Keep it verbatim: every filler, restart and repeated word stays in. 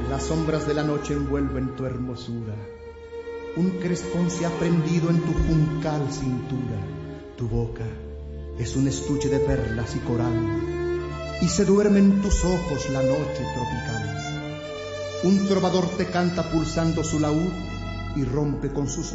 Las sombras de la noche envuelven tu hermosura. Un crespón se ha prendido en tu juncal cintura. Tu boca es un estuche de perlas y coral, y se duerme en tus ojos la noche tropical. Un trovador te canta pulsando su laúd y rompe con sus